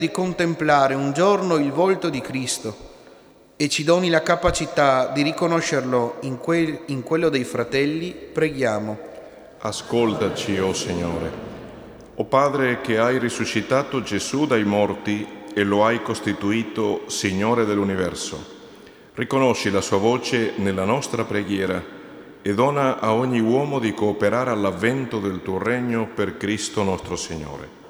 di contemplare un giorno il volto di Cristo e ci doni la capacità di riconoscerlo in quello dei fratelli, preghiamo. Ascoltaci, o Signore. O Padre, che hai risuscitato Gesù dai morti e lo hai costituito Signore dell'universo, riconosci la sua voce nella nostra preghiera e dona a ogni uomo di cooperare all'avvento del tuo regno per Cristo nostro Signore.